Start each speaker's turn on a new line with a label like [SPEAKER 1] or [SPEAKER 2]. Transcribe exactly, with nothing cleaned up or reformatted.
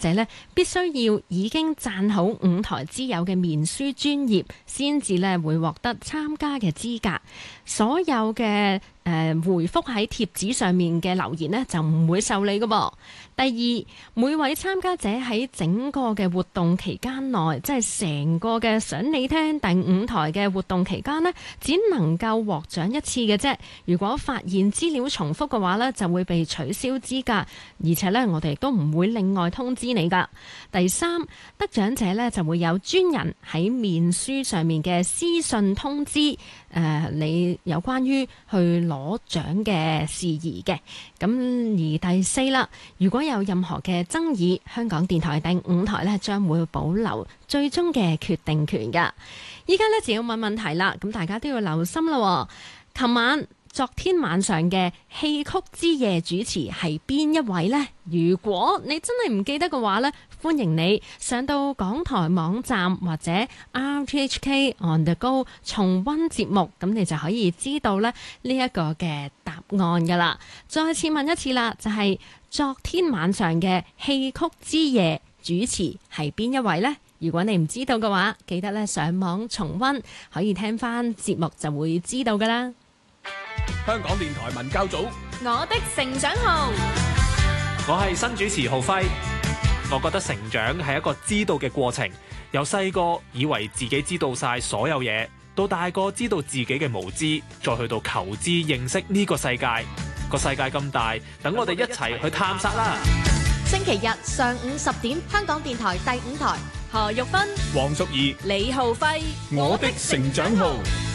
[SPEAKER 1] 者呢，必須要已經撰好五台之友嘅面書專頁，先至呢會獲得參加嘅資格。所有嘅誒、呃、回覆喺貼紙上面嘅留言呢，就唔會受理㗎噃。第二，每位參加者喺整個嘅活動期間內，即係成個嘅想你聽第五台嘅活動期間呢，只能夠獲獎一次嘅啫。如果發現資料重複嘅話呢，就會被取消資格，而且呢，我哋都唔會另外通知你㗎。第三，得獎者呢就會有專人喺面書上面嘅私信通知，誒、呃、你有關於去攞獎嘅事宜嘅。咁而第四啦，如果有任何嘅爭議，香港電台第五台呢將會保留最終嘅決定權㗎。依家呢就要問問題啦，咁大家都要留心啦。琴晚昨天晚上嘅戲曲之夜主持係邊一位呢？如果你真係唔記得嘅話呢，歡迎你上到港台網站或者 R T H K On The Go 重溫節目，咁你就可以知道咧呢一個嘅答案噶啦。再次問一次啦，就係、是、昨天晚上嘅戲曲之夜主持係邊一位呢？如果你唔知道嘅話，記得咧上網重溫，可以聽翻節目就會知道噶啦。
[SPEAKER 2] 香港電台文教組，
[SPEAKER 3] 我的成長號，
[SPEAKER 4] 我係新主持浩輝。我覺得成長係一個知道嘅過程，由細個以為自己知道晒所有嘢，到大個知道自己嘅無知，再去到求知認識呢個世界。個世界咁大，等我哋一齊去探索啦！
[SPEAKER 3] 星期日上午十點，香港電台第五台，何玉芬、
[SPEAKER 2] 黃淑儀、
[SPEAKER 3] 李浩輝，
[SPEAKER 2] 我的成長號。